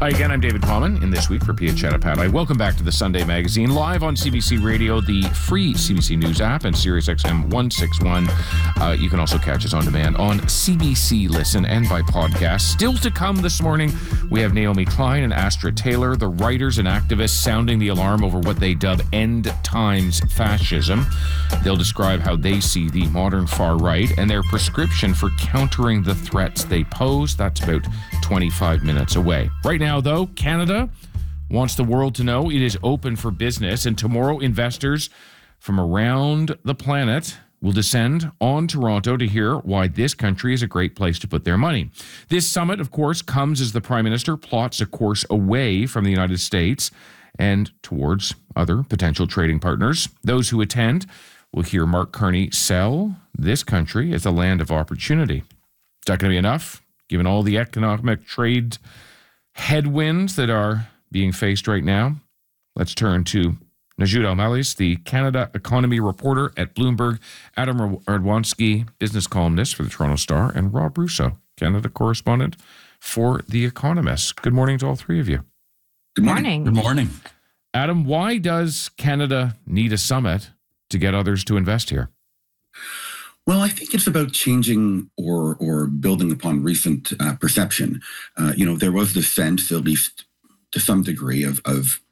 Hi again, I'm David Common, in this week for Pia Chattopadhyay. Welcome back to the Sunday Magazine, live on CBC Radio, the free CBC News app, and Sirius XM 161. You can also catch us on demand on CBC Listen and by podcast. Still to come this morning, we have Naomi Klein and Astra Taylor, the writers and activists sounding the alarm over what they dub end times fascism. They'll describe how they see the modern far right and their prescription for countering the threats they pose. That's about 25 minutes away. Right now, though, Canada wants the world to know it is open for business, and tomorrow investors from around the planet will descend on Toronto to hear why this country is a great place to put their money. This summit, of course, comes as the Prime Minister plots a course away from the United States and towards other potential trading partners. Those who attend will hear Mark Carney sell this country as a land of opportunity. Is that going to be enough, given all the economic trade headwinds that are being faced right now? Let's turn to Najut Al-Mallis, the Canada economy reporter at Bloomberg, Adam Radwanski, business columnist for the Toronto Star, and Rob Russo, Canada correspondent for The Economist. Good morning to all three of you. Good morning. Good morning. Adam, why does Canada need a summit to get others to invest here? Well, I think it's about changing or building upon recent perception. There was the sense, at least to some degree, of